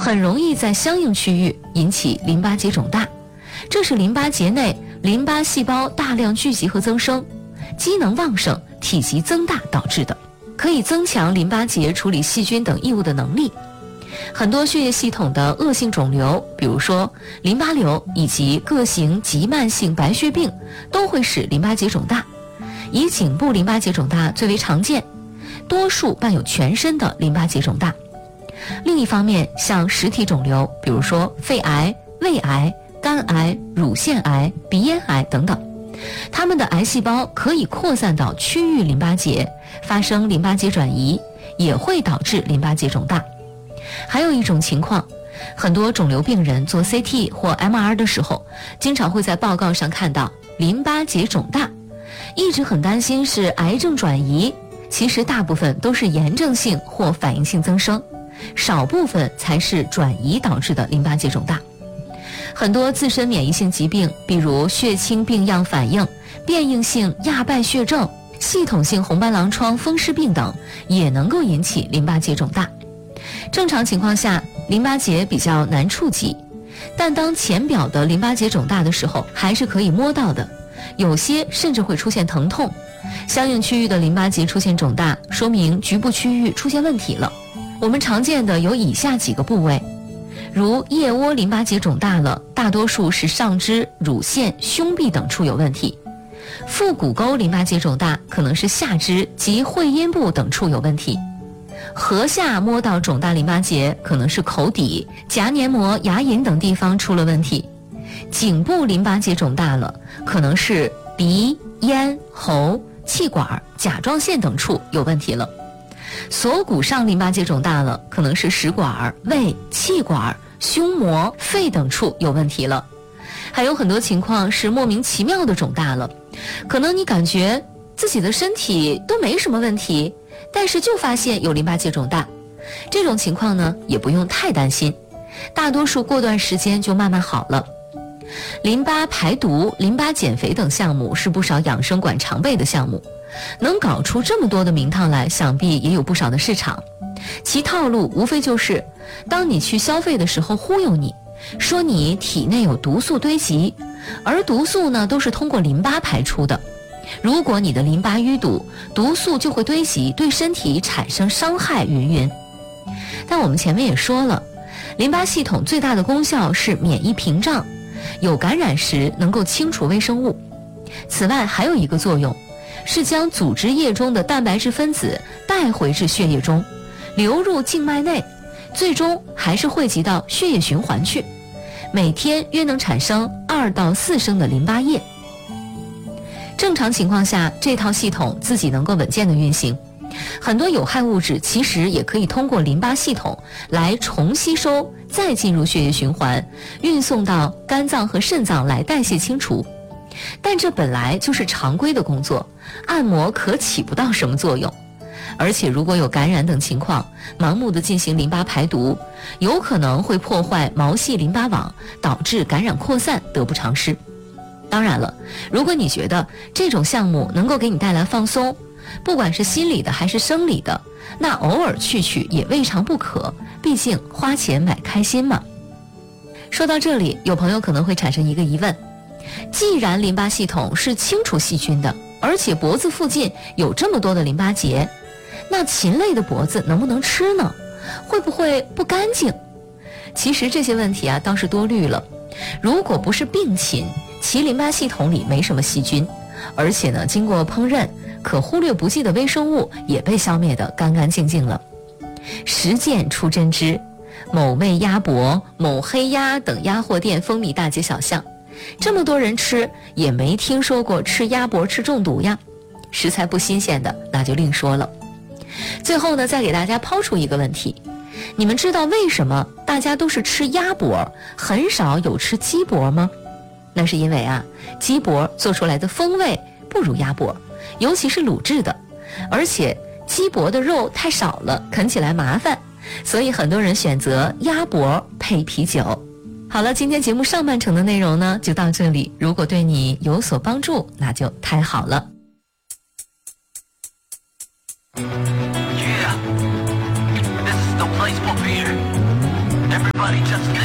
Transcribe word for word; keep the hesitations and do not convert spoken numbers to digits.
很容易在相应区域引起淋巴结肿大，这是淋巴结内淋巴细胞大量聚集和增生，机能旺盛、体积增大导致的，可以增强淋巴结处理细菌等异物的能力。很多血液系统的恶性肿瘤，比如说淋巴瘤以及各型急慢性白血病，都会使淋巴结肿大，以颈部淋巴结肿大最为常见，多数伴有全身的淋巴结肿大。另一方面，像实体肿瘤，比如说肺癌、胃癌、肝癌、乳腺癌、鼻咽癌等等，它们的癌细胞可以扩散到区域淋巴结，发生淋巴结转移，也会导致淋巴结肿大。还有一种情况，很多肿瘤病人做 C T 或 M R 的时候，经常会在报告上看到淋巴结肿大，一直很担心是癌症转移，其实大部分都是炎症性或反应性增生，少部分才是转移导致的淋巴结肿大。很多自身免疫性疾病，比如血清病样反应、变应性亚败血症、系统性红斑狼疮风湿病等，也能够引起淋巴结肿大。正常情况下，淋巴结比较难触及，但当浅表的淋巴结肿大的时候，还是可以摸到的，有些甚至会出现疼痛。相应区域的淋巴结出现肿大，说明局部区域出现问题了。我们常见的有以下几个部位，如腋窝淋巴结肿大了，大多数是上肢、乳腺、胸壁等处有问题；腹股沟淋巴结肿大，可能是下肢及会阴部等处有问题；颌下摸到肿大淋巴结，可能是口底、颊黏膜、牙龈等地方出了问题；颈部淋巴结肿大了，可能是鼻、咽、喉、气管、甲状腺等处有问题了；锁骨上淋巴结肿大了，可能是食管、胃、气管、胸膜、肺等处有问题了。还有很多情况是莫名其妙的肿大了，可能你感觉自己的身体都没什么问题，但是就发现有淋巴结肿大。这种情况呢，也不用太担心，大多数过段时间就慢慢好了。淋巴排毒、淋巴减肥等项目是不少养生馆常备的项目，能搞出这么多的名堂来，想必也有不少的市场。其套路无非就是，当你去消费的时候忽悠你，说你体内有毒素堆积，而毒素呢都是通过淋巴排出的。如果你的淋巴淤堵，毒素就会堆积，对身体产生伤害云云。但我们前面也说了，淋巴系统最大的功效是免疫屏障，有感染时能够清除微生物。此外还有一个作用，是将组织液中的蛋白质分子带回至血液中，流入静脉内，最终还是汇集到血液循环去，每天约能产生二到四升的淋巴液。正常情况下，这套系统自己能够稳健的运行，很多有害物质其实也可以通过淋巴系统来重吸收，再进入血液循环，运送到肝脏和肾脏来代谢清除。但这本来就是常规的工作，按摩可起不到什么作用。而且如果有感染等情况，盲目的进行淋巴排毒，有可能会破坏毛细淋巴网，导致感染扩散，得不偿失。当然了，如果你觉得这种项目能够给你带来放松，不管是心理的还是生理的，那偶尔去去也未尝不可，毕竟花钱买开心嘛。说到这里，有朋友可能会产生一个疑问，既然淋巴系统是清除细菌的，而且脖子附近有这么多的淋巴结，那禽类的脖子能不能吃呢？会不会不干净？其实这些问题啊倒是多虑了。如果不是病禽，其淋巴系统里没什么细菌，而且呢经过烹饪，可忽略不计的微生物也被消灭得干干净净了。实践出真知，某味鸭脖、某黑鸭等鸭货店风靡大街小巷，这么多人吃，也没听说过吃鸭脖吃中毒呀。食材不新鲜的那就另说了。最后呢，再给大家抛出一个问题，你们知道为什么大家都是吃鸭脖，很少有吃鸡脖吗？那是因为啊，鸡脖做出来的风味不如鸭脖，尤其是卤制的，而且鸡脖的肉太少了，啃起来麻烦，所以很多人选择鸭脖配啤酒。好了，今天节目上半程的内容呢就到这里，如果对你有所帮助，那就太好了。 Yeah, this is the place for beer. Everybody